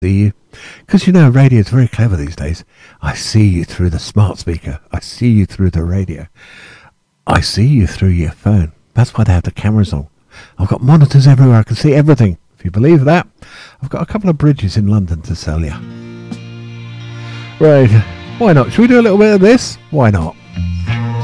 See you. Because you know, radio's very clever these days. I see you through the smart speaker. I see you through the radio. I see you through your phone. That's why they have the cameras on. I've got monitors everywhere. I can see everything. If you believe that. I've got a couple of bridges in London to sell you. Right. Why not? Should we do a little bit of this? Why not?